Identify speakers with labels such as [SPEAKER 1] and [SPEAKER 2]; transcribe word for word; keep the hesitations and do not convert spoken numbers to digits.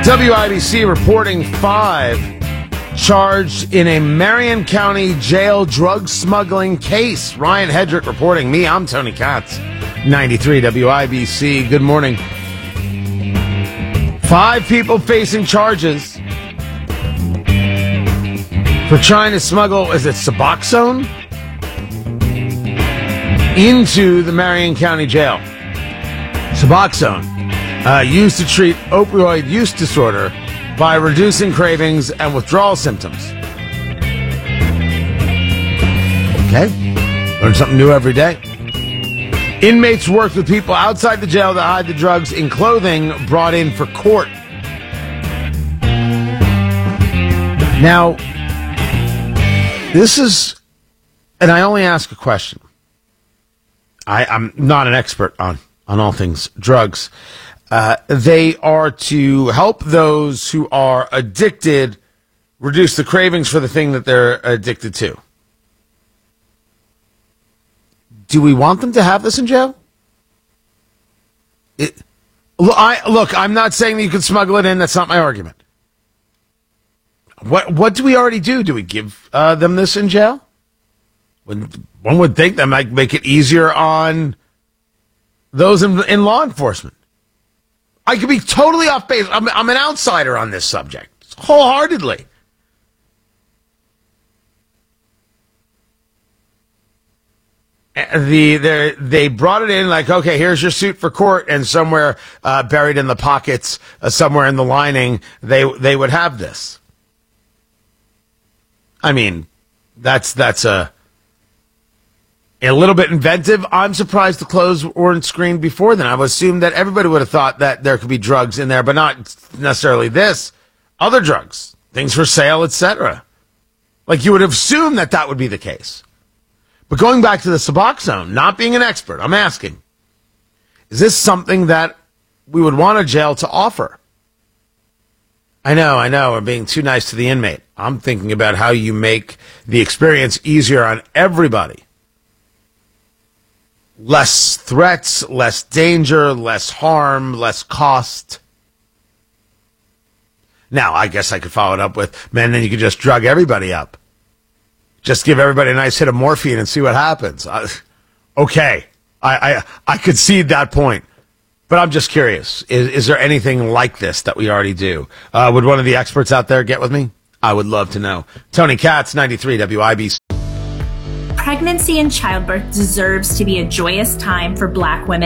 [SPEAKER 1] W I B C reporting five charged in a Marion County jail drug smuggling case. Ryan Hedrick reporting. Me, I'm Tony Katz. ninety-three W I B C. Good morning. Five people facing charges for trying to smuggle, is it Suboxone, into the Marion County jail. Suboxone, uh, used to treat opioid use disorder by reducing cravings and withdrawal symptoms. Okay, learn something new every day. Inmates worked with people outside the jail to hide the drugs in clothing brought in for court. Now, this is, and I only ask a question. I, I'm not an expert on, on all things drugs. Uh, they are to help those who are addicted reduce the cravings for the thing that they're addicted to. Do we want them to have this in jail? It, look, I, look, I'm not saying that you can smuggle it in. That's not my argument. What what do we already do? Do we give uh, them this in jail? When, one would think that might make it easier on those in, in law enforcement. I could be totally off base. I'm, I'm an outsider on this subject, wholeheartedly. The, the they brought it in like, okay, here's your suit for court, and somewhere uh, buried in the pockets, uh, somewhere in the lining, they they would have this. I mean, that's that's a a little bit inventive. I'm surprised the clothes weren't screened before then. I would assume that everybody would have thought that there could be drugs in there, but not necessarily this. Other drugs, things for sale, et cetera. Like you would have assumed that that would be the case. But going back to the Suboxone, not being an expert, I'm asking, is this something that we would want a jail to offer? I know, I know, we're being too nice to the inmate. I'm thinking about how you make the experience easier on everybody. Less threats, less danger, less harm, less cost. Now, I guess I could follow it up with, man, then you could just drug everybody up. Just give everybody a nice hit of morphine and see what happens. Uh, okay, I, I I could see that point. But I'm just curious, is, is there anything like this that we already do? Uh, would one of the experts out there get with me? I would love to know. Tony Katz, ninety-three W I B C.
[SPEAKER 2] Pregnancy and childbirth deserves to be a joyous time for Black women.